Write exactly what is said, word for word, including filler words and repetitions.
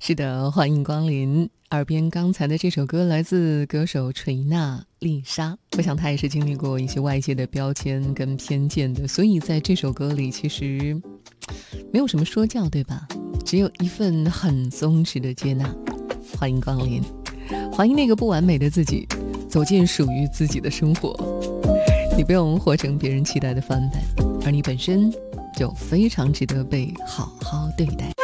是的，欢迎光临。耳边刚才的这首歌来自歌手锤娜丽莎，我想她也是经历过一些外界的标签跟偏见的，所以在这首歌里其实没有什么说教，对吧？只有一份很松弛的接纳。欢迎光临，欢迎那个不完美的自己，走进属于自己的生活。你不用活成别人期待的范本，而你本身就非常值得被好好对待。